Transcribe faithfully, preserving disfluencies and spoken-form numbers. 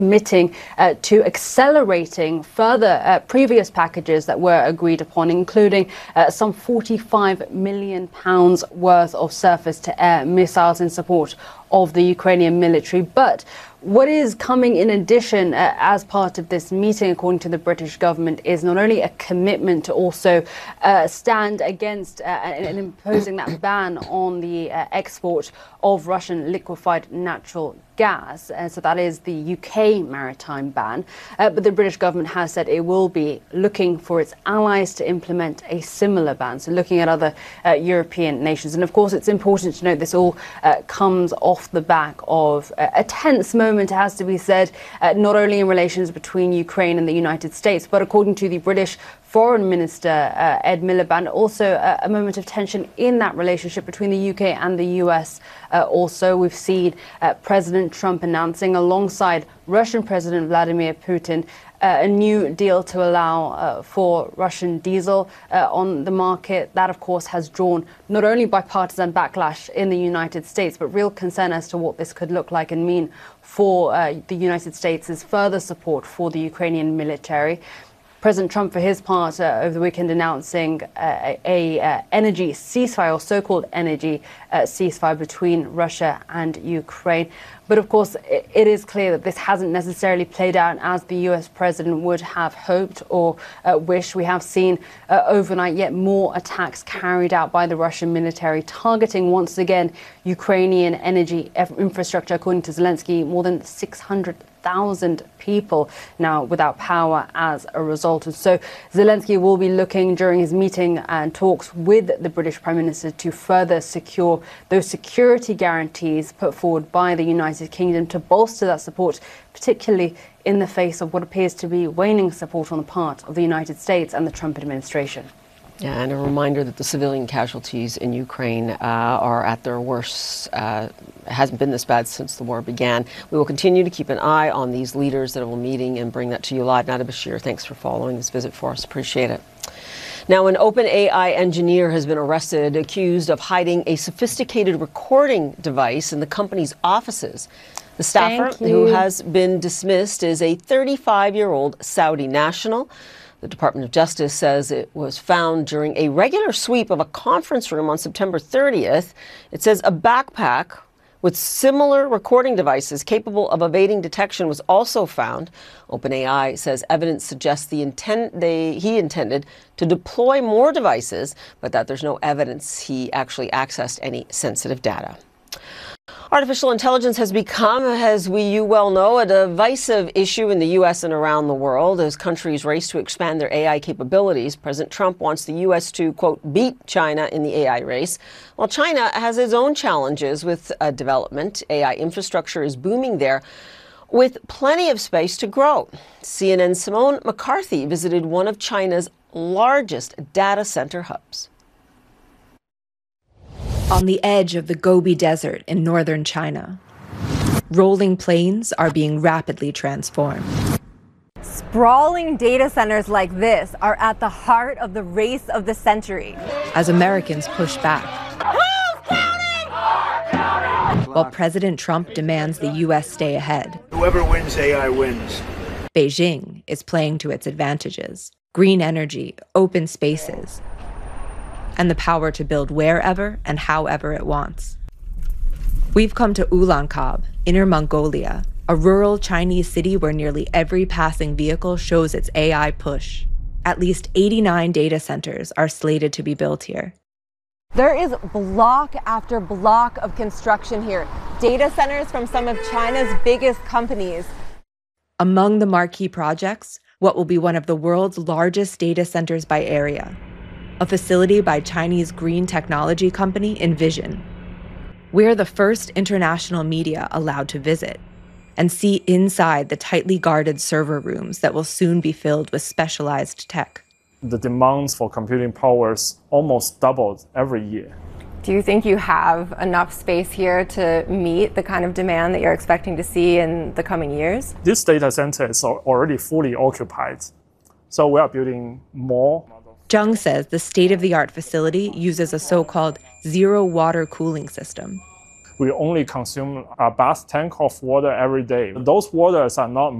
committing uh, to accelerating further uh, previous packages that were agreed upon, including uh, some forty-five million pounds worth of surface-to-air missiles in support of the Ukrainian military. But what is coming in addition uh, as part of this meeting, according to the British government, is not only a commitment to also uh, stand against uh, and imposing that ban on the uh, export of Russian liquefied natural gas. Uh, so that is the U K maritime ban. Uh, but the British government has said it will be looking for its allies to implement a similar ban. So looking at other uh, European nations. And of course, it's important to note this all uh, comes off the back of uh, a tense moment, it has to be said, uh, not only in relations between Ukraine and the United States, but according to the British Foreign Minister uh, Ed Miliband, also uh, a moment of tension in that relationship between the U K and the U S. Uh, also, we've seen uh, President Trump announcing, alongside Russian President Vladimir Putin, Uh, a new deal to allow uh, for Russian diesel uh, on the market. That, of course, has drawn not only bipartisan backlash in the United States, but real concern as to what this could look like and mean for uh, the United States' further support for the Ukrainian military. President Trump, for his part, uh, over the weekend announcing uh, a uh, energy ceasefire, or so-called energy uh, ceasefire between Russia and Ukraine. But of course, it, it is clear that this hasn't necessarily played out as the U S president would have hoped or uh, wished. We have seen uh, overnight yet more attacks carried out by the Russian military, targeting once again Ukrainian energy infrastructure. According to Zelensky, more than six hundred thousand people now without power as a result. And so Zelensky will be looking during his meeting and talks with the British Prime Minister to further secure those security guarantees put forward by the United Kingdom to bolster that support, particularly in the face of what appears to be waning support on the part of the United States and the Trump administration. Yeah, and a reminder that the civilian casualties in Ukraine uh, are at their worst. Uh, it hasn't been this bad since the war began. We will continue to keep an eye on these leaders that will be meeting and bring that to you live. Nada Bashir, thanks for following this visit for us. Appreciate it. Now, an OpenAI engineer has been arrested, accused of hiding a sophisticated recording device in the company's offices. The staffer, who has been dismissed, is a thirty-five-year-old Saudi national. The Department of Justice says it was found during a regular sweep of a conference room on September thirtieth. It says a backpack with similar recording devices capable of evading detection was also found. OpenAI says evidence suggests the intent they, he intended to deploy more devices, but that there's no evidence he actually accessed any sensitive data. Artificial intelligence has become, as we you well know, a divisive issue in the U S and around the world as countries race to expand their A I capabilities. President Trump wants the U S to, quote, beat China in the A I race, while China has its own challenges with uh, development. A I infrastructure is booming there, with plenty of space to grow. C N N's Simone McCarthy visited one of China's largest data center hubs. On the edge of the Gobi Desert in northern China, rolling plains are being rapidly transformed. Sprawling data centers like this are at the heart of the race of the century. As Americans push back, while President Trump demands the U S stay ahead. Whoever wins A I wins. Beijing is playing to its advantages: green energy, open spaces, and the power to build wherever and however it wants. We've come to Ulaanbaatar, Inner Mongolia, a rural Chinese city where nearly every passing vehicle shows its A I push. At least eighty-nine data centers are slated to be built here. There is block after block of construction here. Data centers from some of China's biggest companies. Among the marquee projects, what will be one of the world's largest data centers by area, a facility by Chinese green technology company Envision. We're the first international media allowed to visit and see inside the tightly guarded server rooms that will soon be filled with specialized tech. The demands for computing powers almost doubled every year. Do you think you have enough space here to meet the kind of demand that you're expecting to see in the coming years? This data center is already fully occupied, so we are building more. Zheng says the state-of-the-art facility uses a so-called zero-water cooling system. we only consume a bath tank of water every day. Those waters are not